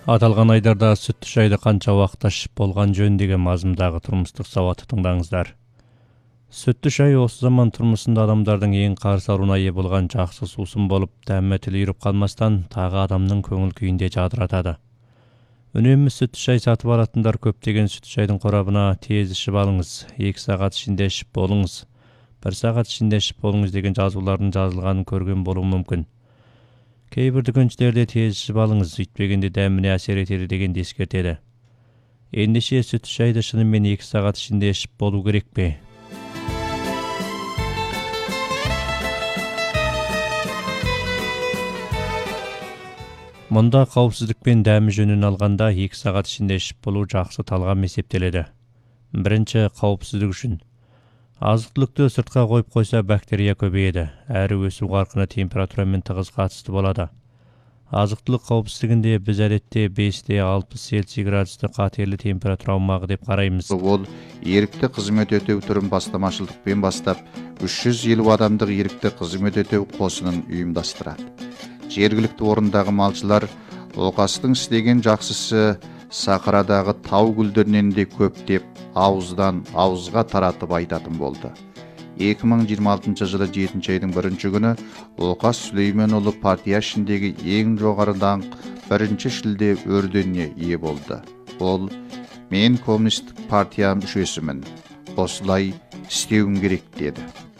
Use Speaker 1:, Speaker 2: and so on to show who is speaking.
Speaker 1: Аталған айдарда сүттү чайды канча убакыт ашып болгон жөн деген мазмундагы турмуштук сабатты тыңдаңыздар. Сүттү чай осы заман турмушунда адамдардын эң карсы аруна ээ болгон жакшы суусун болуп, дәмме тили үйрүп калмастан тагы адамдын көңүл күйүндө жадыратады. Үнөмү сүттү чай сатып алатындар көптөгөн сүттү чайдын корабына тез ичип алыңыз, 2 саат ичинде ичип болуңуз, 1 саат ичинде ичип болуңуз деген жазуулардын жазылганын көргөн болуу мүмкүн. Кээ бир дүкөнчүлөрдө тез ичип алыңыз, үйтпегенде дәмине әсер этери дегенди эскертеді. Ендеше сүттү чайды шынымен 2 саат ичинде ичип болуу керекпи? Мында каупсиздик пен дәми жөнүн алганда 2 саат ичинде ичип болуу жакшы талгам эсептеледі. Биринчи, каупсиздик үчүн. Азык-түлүктү сыртка коюп койсо бактерия көбөйөдү, әрі өсүү каркына температура менен тыгыз катыштуу болот. Азык-түлүк каупсиздигинде биз адетте 5-6 Цельсий градусту катерлүү температура аумагы деп карайбыз.
Speaker 2: Ол эрикти кызмет өтөө түрүн бастамачылыкпен баштап 350 адамдык эрикти кызмет өтөө косунун уюмдаштырат. Жергиликтүү орундагы малчылар окастын иштеген жакшысы Сахарадагы тау гүлдөрүнөн де көп деп ауыздан ауызга таратып айтатын болду. 2026 жылы 7 айдын 1 күнү Окас Сүлеймен уулу партия ишиндеги эң жогору даңк 1 шилде орденіне ээ болду. Ол мен коммунисттик партия мүшөсүмүн. Осулай истеуим керек деди.